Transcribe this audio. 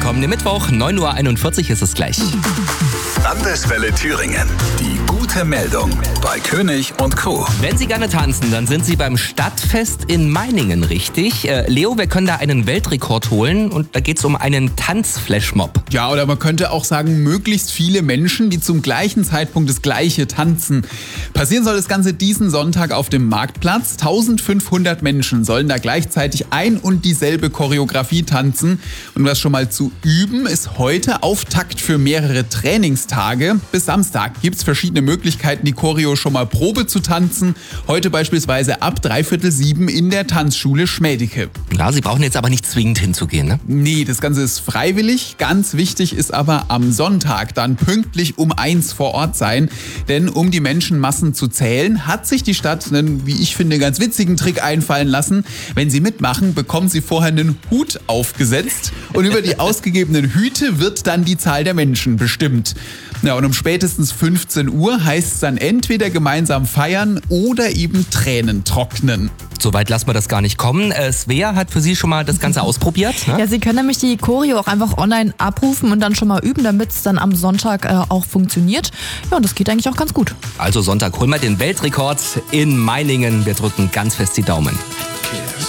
willkommenen Mittwoch. 9:41 Uhr ist es gleich. Landeswelle Thüringen. Die gute Meldung bei König und Co. Wenn Sie gerne tanzen, dann sind Sie beim Stadtfest in Meiningen richtig. Leo, wir können da einen Weltrekord holen und da geht es um einen Tanzflashmob. Ja, oder man könnte auch sagen, möglichst viele Menschen, die zum gleichen Zeitpunkt das Gleiche tanzen. Passieren soll das Ganze diesen Sonntag auf dem Marktplatz. 1500 Menschen sollen da gleichzeitig ein und dieselbe Choreografie tanzen. Und was schon mal zu üben, ist heute Auftakt für mehrere Trainingstage. Bis Samstag gibt es verschiedene Möglichkeiten, die Choreo schon mal Probe zu tanzen. Heute beispielsweise ab 6:45 in der Tanzschule Schmädicke. Ja, Sie brauchen jetzt aber nicht zwingend hinzugehen, ne? Nee, das Ganze ist freiwillig. Ganz wichtig ist aber am Sonntag dann pünktlich um 1 vor Ort sein. Denn um die Menschenmassen zu zählen, hat sich die Stadt einen, wie ich finde, ganz witzigen Trick einfallen lassen. Wenn Sie mitmachen, bekommen Sie vorher einen Hut aufgesetzt und über die ausgegebenen Hüte wird dann die Zahl der Menschen bestimmt. Ja, und um spätestens 15 Uhr heißt es dann entweder gemeinsam feiern oder eben Tränen trocknen. Soweit lassen wir das gar nicht kommen. Svea hat für Sie schon mal das Ganze ausprobiert, ne? Ja, Sie können nämlich die Choreo auch einfach online abrufen und dann schon mal üben, damit es dann am Sonntag auch funktioniert. Ja, und das geht eigentlich auch ganz gut. Also Sonntag holen wir den Weltrekord in Meiningen. Wir drücken ganz fest die Daumen.